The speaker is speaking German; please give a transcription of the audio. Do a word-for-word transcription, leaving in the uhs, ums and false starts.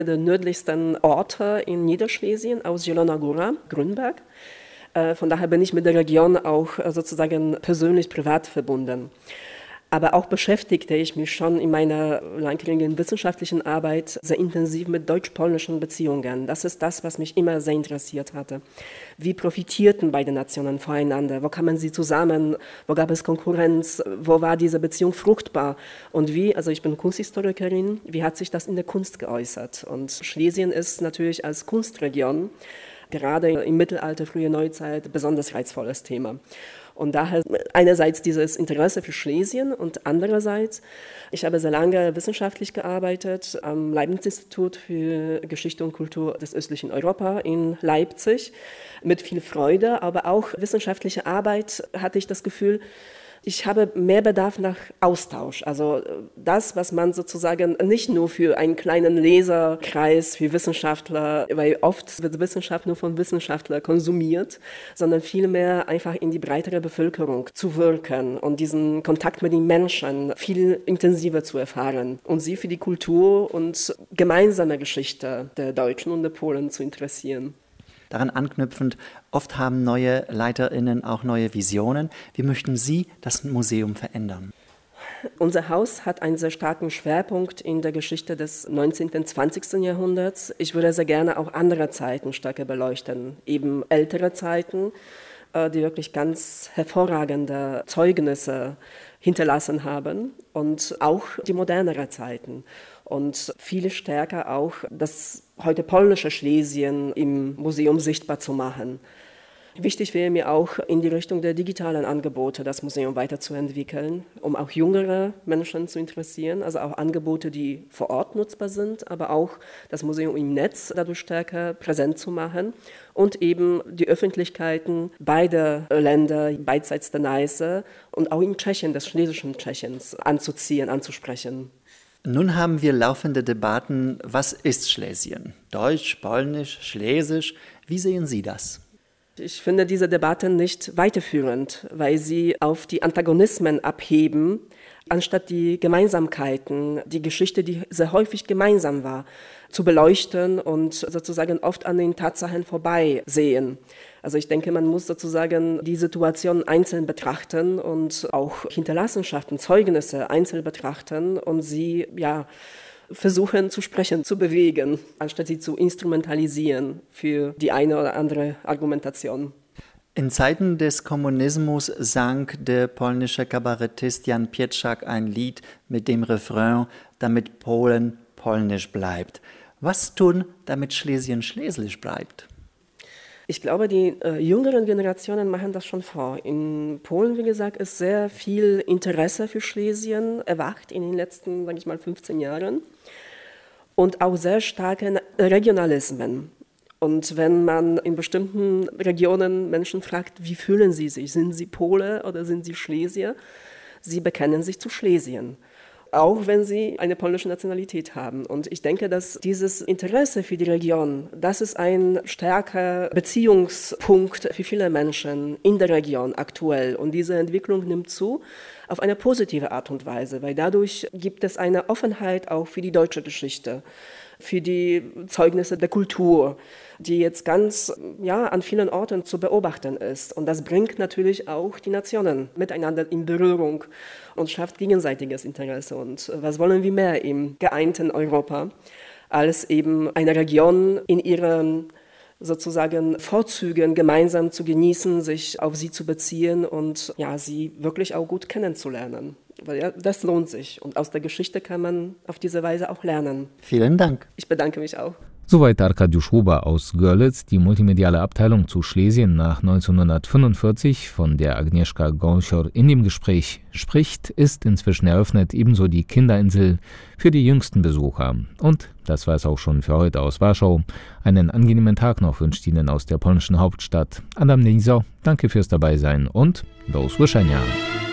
der nördlichsten Orte in Niederschlesien aus Zielona Góra, Grünberg. Von daher bin ich mit der Region auch sozusagen persönlich privat verbunden. Aber auch beschäftigte ich mich schon in meiner langjährigen wissenschaftlichen Arbeit sehr intensiv mit deutsch-polnischen Beziehungen. Das ist das, was mich immer sehr interessiert hatte. Wie profitierten beide Nationen voneinander? Wo kamen sie zusammen? Wo gab es Konkurrenz? Wo war diese Beziehung fruchtbar? Und wie, also ich bin Kunsthistorikerin, wie hat sich das in der Kunst geäußert? Und Schlesien ist natürlich als Kunstregion, gerade im Mittelalter, frühe Neuzeit, besonders reizvolles Thema. Und daher einerseits dieses Interesse für Schlesien und andererseits, ich habe sehr lange wissenschaftlich gearbeitet am Leibniz-Institut für Geschichte und Kultur des östlichen Europa in Leipzig mit viel Freude, aber auch wissenschaftliche Arbeit hatte ich das Gefühl, ich habe mehr Bedarf nach Austausch, also das, was man sozusagen nicht nur für einen kleinen Leserkreis, für Wissenschaftler, weil oft wird Wissenschaft nur von Wissenschaftlern konsumiert, sondern vielmehr einfach in die breitere Bevölkerung zu wirken und diesen Kontakt mit den Menschen viel intensiver zu erfahren und sie für die Kultur und gemeinsame Geschichte der Deutschen und der Polen zu interessieren. Daran anknüpfend, oft haben neue LeiterInnen auch neue Visionen. Wie möchten Sie das Museum verändern? Unser Haus hat einen sehr starken Schwerpunkt in der Geschichte des neunzehnten und zwanzigsten Jahrhunderts. Ich würde sehr gerne auch andere Zeiten stärker beleuchten, eben ältere Zeiten, die wirklich ganz hervorragende Zeugnisse hinterlassen haben und auch die modernere Zeiten. Und viel stärker auch das heute polnische Schlesien im Museum sichtbar zu machen. Wichtig wäre mir auch, in die Richtung der digitalen Angebote das Museum weiterzuentwickeln, um auch jüngere Menschen zu interessieren, also auch Angebote, die vor Ort nutzbar sind, aber auch das Museum im Netz dadurch stärker präsent zu machen und eben die Öffentlichkeiten beider Länder, beidseits der Neiße und auch in Tschechien, des schlesischen Tschechiens, anzuziehen, anzusprechen. Nun haben wir laufende Debatten, was ist Schlesien? Deutsch, Polnisch, Schlesisch, wie sehen Sie das? Ich finde diese Debatten nicht weiterführend, weil sie auf die Antagonismen abheben, anstatt die Gemeinsamkeiten, die Geschichte, die sehr häufig gemeinsam war, zu beleuchten und sozusagen oft an den Tatsachen vorbei sehen. Also ich denke, man muss sozusagen die Situation einzeln betrachten und auch Hinterlassenschaften, Zeugnisse einzeln betrachten und sie ja versuchen zu sprechen, zu bewegen, anstatt sie zu instrumentalisieren für die eine oder andere Argumentation. In Zeiten des Kommunismus sang der polnische Kabarettist Jan Pietrzak ein Lied mit dem Refrain, damit Polen polnisch bleibt. Was tun, damit Schlesien schlesisch bleibt? Ich glaube, die äh, jüngeren Generationen machen das schon vor. In Polen, wie gesagt, ist sehr viel Interesse für Schlesien erwacht in den letzten, sage ich mal, fünfzehn Jahren und auch sehr starke Regionalismen. Und wenn man in bestimmten Regionen Menschen fragt, wie fühlen sie sich? Sind sie Pole oder sind sie Schlesier? Sie bekennen sich zu Schlesien, auch wenn sie eine polnische Nationalität haben. Und ich denke, dass dieses Interesse für die Region, das ist ein starker Beziehungspunkt für viele Menschen in der Region aktuell. Und diese Entwicklung nimmt zu auf eine positive Art und Weise, weil dadurch gibt es eine Offenheit auch für die deutsche Geschichte, für die Zeugnisse der Kultur, die jetzt ganz ja, an vielen Orten zu beobachten ist. Und das bringt natürlich auch die Nationen miteinander in Berührung und schafft gegenseitiges Interesse. Und was wollen wir mehr im geeinten Europa, als eben eine Region in ihren sozusagen Vorzügen gemeinsam zu genießen, sich auf sie zu beziehen und ja, sie wirklich auch gut kennenzulernen. Weil ja, das lohnt sich und aus der Geschichte kann man auf diese Weise auch lernen. Vielen Dank. Ich bedanke mich auch. Soweit Arkadiusz Huber aus Görlitz, die multimediale Abteilung zu Schlesien nach neunzehnhundertfünfundvierzig, von der Agnieszka Gąsior in dem Gespräch spricht, ist inzwischen eröffnet, ebenso die Kinderinsel für die jüngsten Besucher. Und das war es auch schon für heute aus Warschau. Einen angenehmen Tag noch wünscht Ihnen aus der polnischen Hauptstadt Adam Nieso. Danke fürs Dabeisein und do usłyszenia.